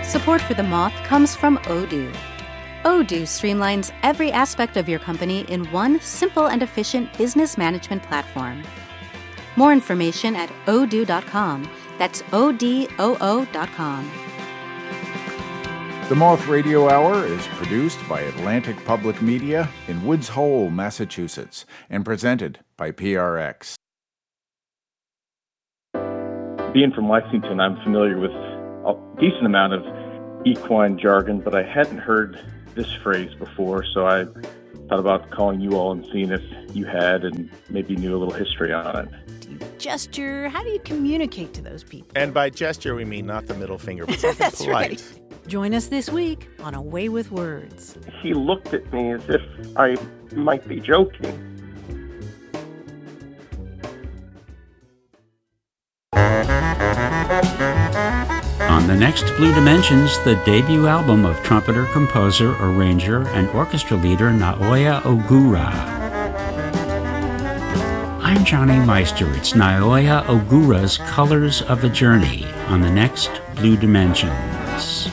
Support for The Moth comes from Odoo. Odoo streamlines every aspect of your company in one simple and efficient business management platform. More information at odoo.com. That's ODOO.com. The Moth Radio Hour is produced by Atlantic Public Media in Woods Hole, Massachusetts, and presented by PRX. Being from Lexington, I'm familiar with a decent amount of equine jargon, but I hadn't heard this phrase before, so I thought about calling you all and seeing if you had and maybe knew a little history on it. Do you gesture? How do you communicate to those people? And by gesture, we mean not the middle finger, but something That's polite. Right. Join us this week on A Way with Words. He looked at me as if I might be joking. On the next Blue Dimensions, the debut album of trumpeter, composer, arranger, and orchestra leader Naoya Ogura. I'm Johnny Meister. It's Naoya Ogura's Colors of a Journey on the next Blue Dimensions.